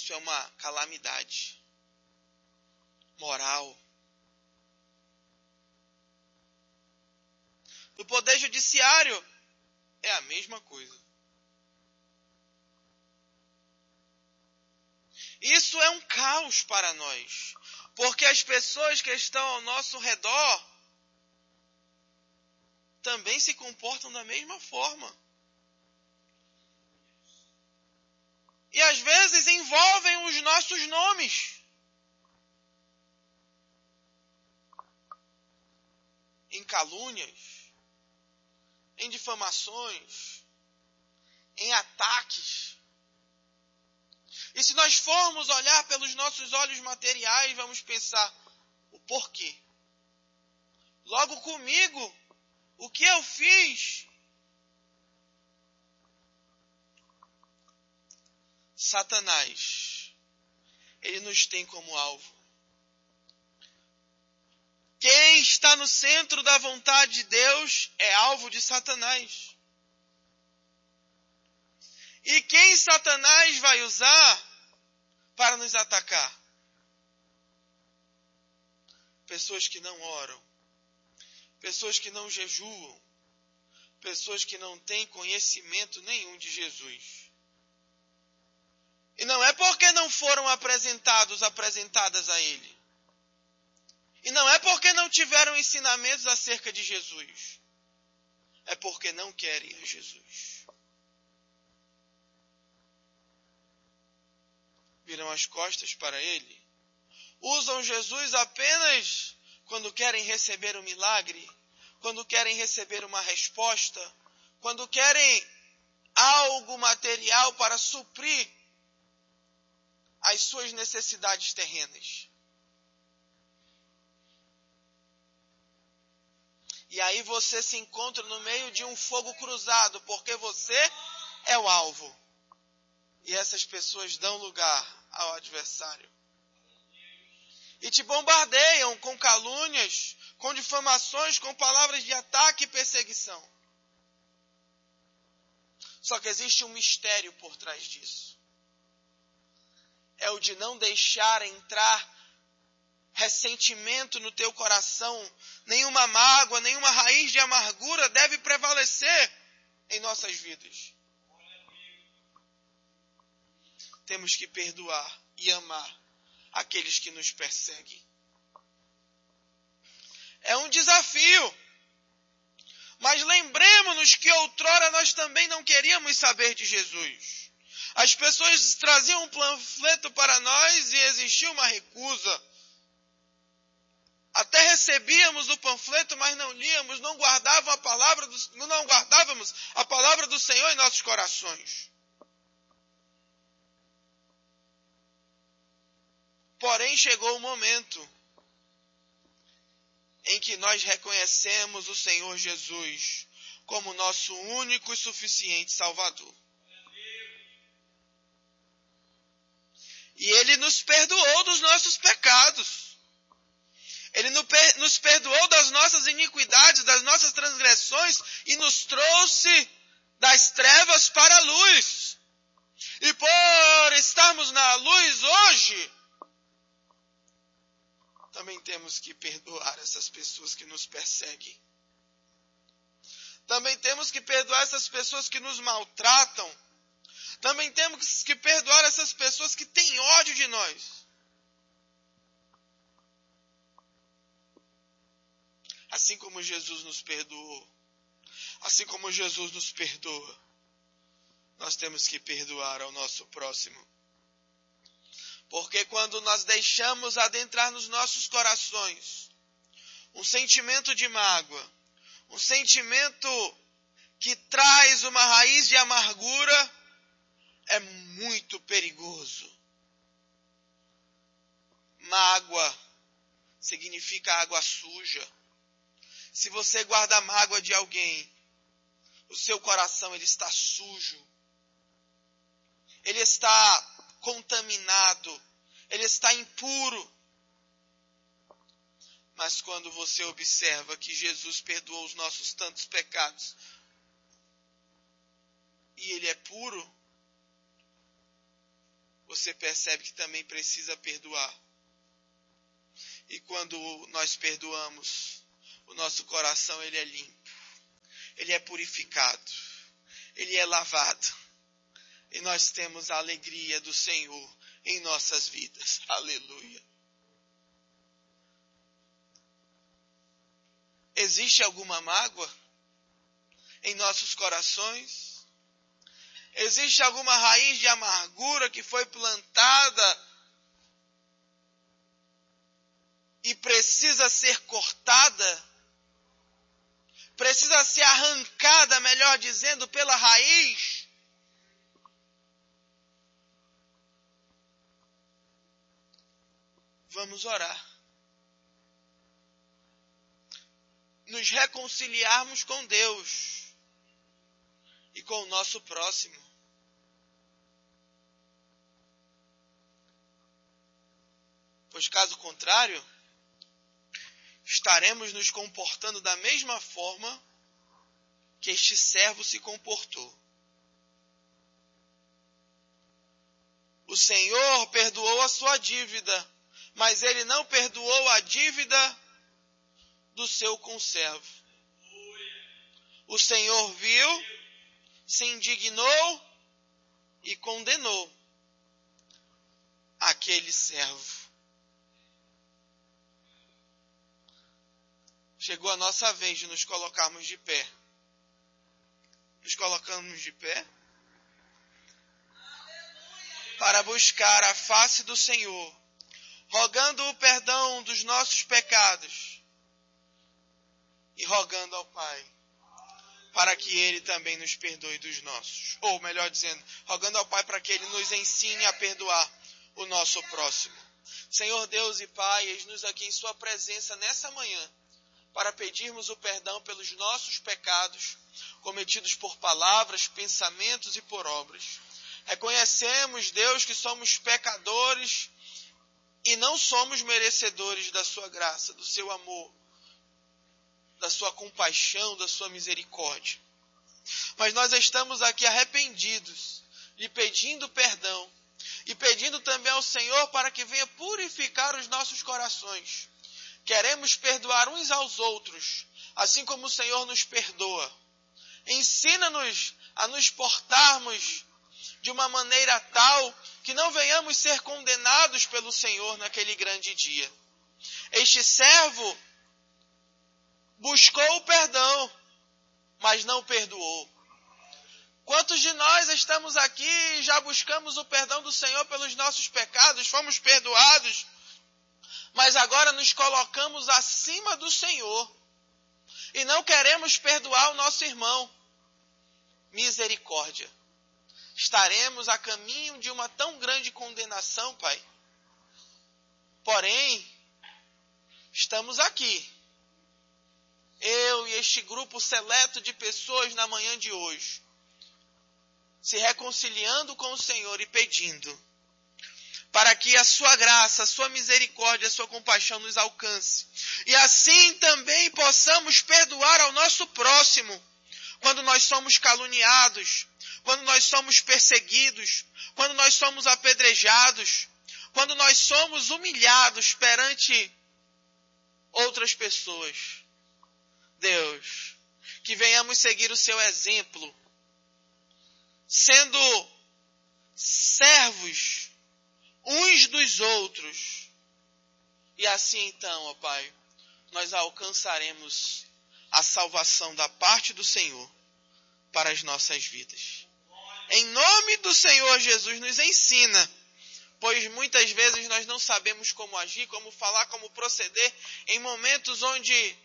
isso é uma calamidade moral. No poder judiciário é a mesma coisa. Isso é um caos para nós, porque as pessoas que estão ao nosso redor também se comportam da mesma forma. E às vezes envolvem os nossos nomes. Em calúnias, em difamações, em ataques. E se nós formos olhar pelos nossos olhos materiais, vamos pensar, o porquê? Logo comigo, o que eu fiz? Satanás, ele nos tem como alvo. Quem está no centro da vontade de Deus é alvo de Satanás. E quem Satanás vai usar para nos atacar? Pessoas que não oram, pessoas que não jejuam, pessoas que não têm conhecimento nenhum de Jesus. E não é porque não foram apresentadas a Ele. E não é porque não tiveram ensinamentos acerca de Jesus. É porque não querem a Jesus. Viram as costas para Ele. Usam Jesus apenas quando querem receber um milagre, quando querem receber uma resposta, quando querem algo material para suprir as suas necessidades terrenas. E aí você se encontra no meio de um fogo cruzado, porque você é o alvo. E essas pessoas dão lugar ao adversário. E te bombardeiam com calúnias, com difamações, com palavras de ataque e perseguição. Só que existe um mistério por trás disso. É o de não deixar entrar ressentimento no teu coração. Nenhuma mágoa, nenhuma raiz de amargura deve prevalecer em nossas vidas. Temos que perdoar e amar aqueles que nos perseguem. É um desafio. Mas lembremos-nos que outrora nós também não queríamos saber de Jesus. As pessoas traziam um panfleto para nós e existia uma recusa. Até recebíamos o panfleto, mas não líamos, não guardávamos a palavra do Senhor em nossos corações. Porém, chegou o momento em que nós reconhecemos o Senhor Jesus como nosso único e suficiente Salvador. E Ele nos perdoou dos nossos pecados. Ele nos perdoou das nossas iniquidades, das nossas transgressões e nos trouxe das trevas para a luz. E por estarmos na luz hoje, também temos que perdoar essas pessoas que nos perseguem. Também temos que perdoar essas pessoas que nos maltratam. Também temos que perdoar essas pessoas que têm ódio de nós. Assim como Jesus nos perdoou, assim como Jesus nos perdoa, nós temos que perdoar ao nosso próximo. Porque quando nós deixamos adentrar nos nossos corações um sentimento de mágoa, um sentimento que traz uma raiz de amargura, é muito perigoso. Mágoa significa água suja. Se você guarda mágoa de alguém, o seu coração ele está sujo. Ele está contaminado. Ele está impuro. Mas quando você observa que Jesus perdoou os nossos tantos pecados e Ele é puro, você você percebe que também precisa perdoar. E quando nós perdoamos, o nosso coração ele é limpo, ele é purificado, ele é lavado. E nós temos a alegria do Senhor em nossas vidas. Aleluia. Existe alguma mágoa em nossos corações? Existe alguma raiz de amargura que foi plantada e precisa ser cortada? Precisa ser arrancada, melhor dizendo, pela raiz? Vamos orar. Nos reconciliarmos com Deus e com o nosso próximo. Pois caso contrário, estaremos nos comportando da mesma forma que este servo se comportou. O Senhor perdoou a sua dívida, mas ele não perdoou a dívida do seu conservo. O Senhor viu, se indignou e condenou aquele servo. Chegou a nossa vez de nos colocarmos de pé. Nos colocamos de pé para buscar a face do Senhor, rogando o perdão dos nossos pecados e rogando ao Pai para que Ele também nos perdoe dos nossos. Ou melhor dizendo, rogando ao Pai para que Ele nos ensine a perdoar o nosso próximo. Senhor Deus e Pai, eis-nos aqui em Sua presença nessa manhã para pedirmos o perdão pelos nossos pecados cometidos por palavras, pensamentos e por obras. Reconhecemos, Deus, que somos pecadores e não somos merecedores da Sua graça, do Seu amor, da Sua compaixão, da Sua misericórdia. Mas nós estamos aqui arrependidos, lhe pedindo perdão e pedindo também ao Senhor para que venha purificar os nossos corações. Queremos perdoar uns aos outros, assim como o Senhor nos perdoa. Ensina-nos a nos portarmos de uma maneira tal que não venhamos ser condenados pelo Senhor naquele grande dia. Este servo buscou o perdão, mas não perdoou. Quantos de nós estamos aqui e já buscamos o perdão do Senhor pelos nossos pecados, fomos perdoados, mas agora nos colocamos acima do Senhor e não queremos perdoar o nosso irmão? Misericórdia. Estaremos a caminho de uma tão grande condenação, Pai. Porém, estamos aqui, eu e este grupo seleto de pessoas na manhã de hoje, se reconciliando com o Senhor e pedindo para que a Sua graça, a Sua misericórdia, a Sua compaixão nos alcance. E assim também possamos perdoar ao nosso próximo, quando nós somos caluniados, quando nós somos perseguidos, quando nós somos apedrejados, quando nós somos humilhados perante outras pessoas. Deus, que venhamos seguir o Seu exemplo, sendo servos uns dos outros. E assim então, ó Pai, nós alcançaremos a salvação da parte do Senhor para as nossas vidas. Em nome do Senhor Jesus, nos ensina, pois muitas vezes nós não sabemos como agir, como falar, como proceder em momentos onde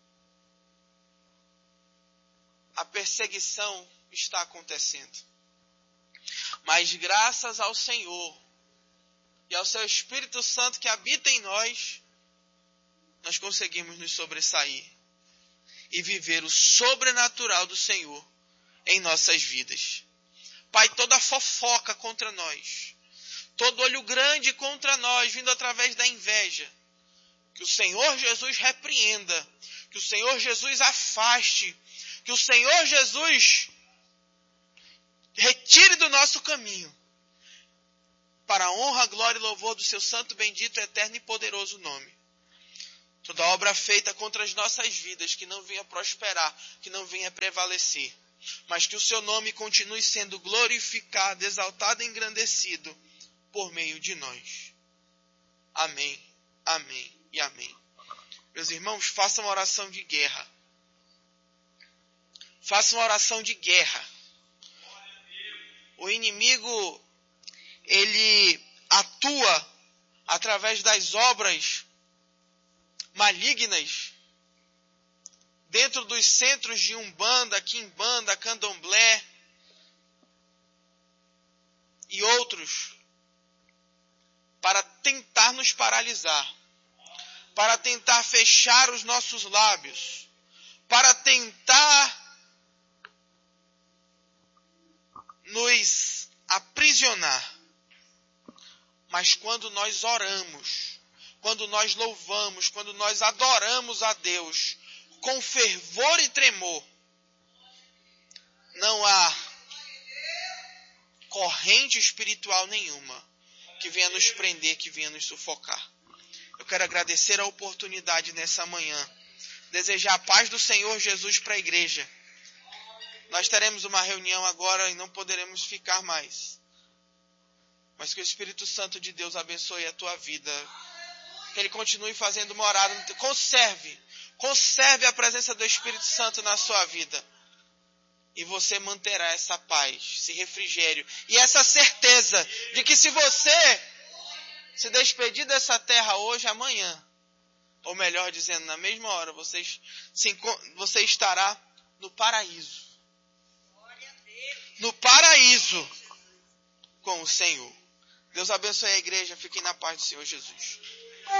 a perseguição está acontecendo. Mas graças ao Senhor e ao Seu Espírito Santo que habita em nós, nós conseguimos nos sobressair e viver o sobrenatural do Senhor em nossas vidas. Pai, toda fofoca contra nós, todo olho grande contra nós, vindo através da inveja, que o Senhor Jesus repreenda, que o Senhor Jesus afaste, que o Senhor Jesus retire do nosso caminho para a honra, glória e louvor do seu santo, bendito, eterno e poderoso nome. Toda obra feita contra as nossas vidas, que não venha prosperar, que não venha prevalecer, mas que o seu nome continue sendo glorificado, exaltado e engrandecido por meio de nós. Amém, amém e amém. Meus irmãos, façam uma oração de guerra. Façam uma oração de guerra. O inimigo, ele atua através das obras malignas dentro dos centros de Umbanda, Quimbanda, Candomblé e outros, para tentar nos paralisar, para tentar fechar os nossos lábios, para tentar nos aprisionar. Mas quando nós oramos, quando nós louvamos, quando nós adoramos a Deus com fervor e tremor, não há corrente espiritual nenhuma que venha nos prender, que venha nos sufocar. Eu quero agradecer a oportunidade nessa manhã, desejar a paz do Senhor Jesus para a igreja. Nós teremos uma reunião agora e não poderemos ficar mais. Mas que o Espírito Santo de Deus abençoe a tua vida. Que Ele continue fazendo morada. Conserve a presença do Espírito Santo na sua vida. E você manterá essa paz, esse refrigério. E essa certeza de que se você se despedir dessa terra hoje, amanhã, ou melhor dizendo, na mesma hora, você estará no paraíso. No paraíso com o Senhor. Deus abençoe a igreja. Fiquem na paz do Senhor Jesus.